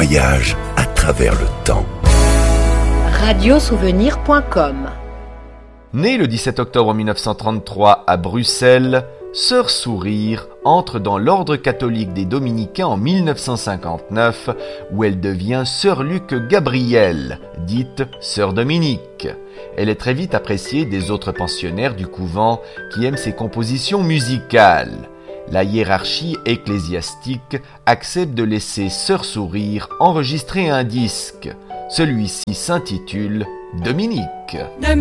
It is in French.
voyage à travers le temps. Radiosouvenir.com. Née le 17 octobre 1933 à Bruxelles, Sœur Sourire entre dans l'ordre catholique des Dominicains en 1959, où elle devient Sœur Luc Gabrielle, dite Sœur Dominique. Elle est très vite appréciée des autres pensionnaires du couvent qui aiment ses compositions musicales. La hiérarchie ecclésiastique accepte de laisser Sœur Sourire enregistrer un disque. Celui-ci s'intitule Dominique.